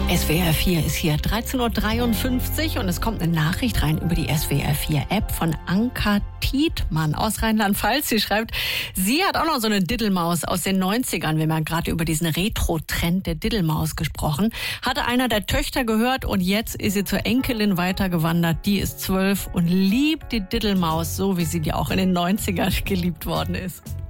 SWR 4 ist hier 13:53 Uhr und es kommt eine Nachricht rein über die SWR 4 App von Anka Tietmann aus Rheinland-Pfalz. Sie schreibt, sie hat auch noch so eine Diddelmaus aus den 90ern. Wir haben gerade über diesen Retro-Trend der Diddelmaus gesprochen. Hatte einer der Töchter gehört und jetzt ist sie zur Enkelin weitergewandert. Die ist 12 und liebt die Diddelmaus, so wie sie die auch in den 90ern geliebt worden ist.